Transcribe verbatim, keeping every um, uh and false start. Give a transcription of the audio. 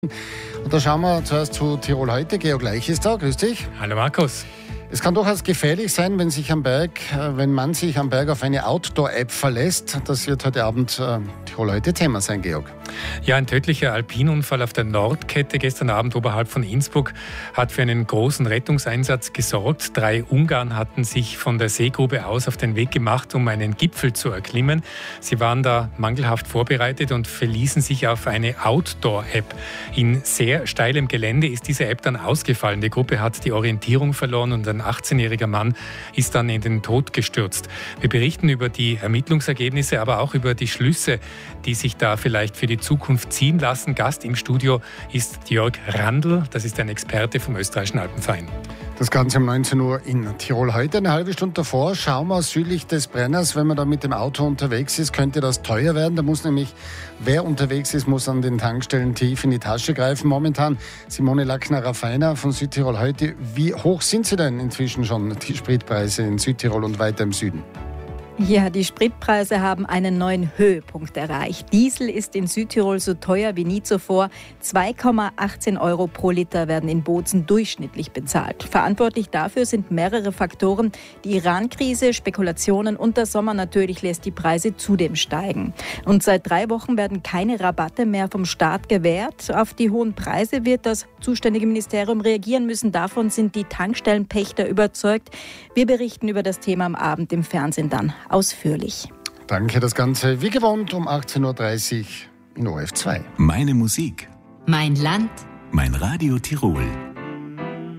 Und da schauen wir zuerst zu Tirol heute. Georg Leich ist da, grüß dich. Hallo Markus. Es kann durchaus gefährlich sein, wenn, sich am Berg, wenn man sich am Berg auf eine Outdoor-App verlässt. Das wird heute Abend äh, Tirol heute Thema sein, Georg. Ja, ein tödlicher Alpinunfall auf der Nordkette gestern Abend oberhalb von Innsbruck hat für einen großen Rettungseinsatz gesorgt. Drei Ungarn hatten sich von der Seegrube aus auf den Weg gemacht, um einen Gipfel zu erklimmen. Sie waren da mangelhaft vorbereitet und verließen sich auf eine Outdoor-App. In sehr steilem Gelände ist diese App dann ausgefallen. Die Gruppe hat die Orientierung verloren und ein achtzehnjähriger Mann ist dann in den Tod gestürzt. Wir berichten über die Ermittlungsergebnisse, aber auch über die Schlüsse, die sich da vielleicht für die Zukunft ziehen lassen. Gast im Studio ist Jörg Randl, das ist ein Experte vom Österreichischen Alpenverein. Das Ganze um neunzehn Uhr in Tirol heute. Eine halbe Stunde davor schauen wir südlich des Brenners. Wenn man da mit dem Auto unterwegs ist, könnte das teuer werden. Da muss nämlich, wer unterwegs ist, muss an den Tankstellen tief in die Tasche greifen. Momentan Simone Lackner-Raffiner von Südtirol heute. Wie hoch sind sie denn inzwischen schon, die Spritpreise in Südtirol und weiter im Süden? Ja, die Spritpreise haben einen neuen Höhepunkt erreicht. Diesel ist in Südtirol so teuer wie nie zuvor. zwei Komma achtzehn Euro pro Liter werden in Bozen durchschnittlich bezahlt. Verantwortlich dafür sind mehrere Faktoren. Die Iran-Krise, Spekulationen und der Sommer natürlich lässt die Preise zudem steigen. Und seit drei Wochen werden keine Rabatte mehr vom Staat gewährt. Auf die hohen Preise wird das zuständige Ministerium reagieren müssen. Davon sind die Tankstellenpächter überzeugt. Wir berichten über das Thema am Abend im Fernsehen dann ausführlich. Danke, das Ganze wie gewohnt um achtzehn Uhr dreißig in O R F zwei. Meine Musik. Mein Land. Mein Radio Tirol.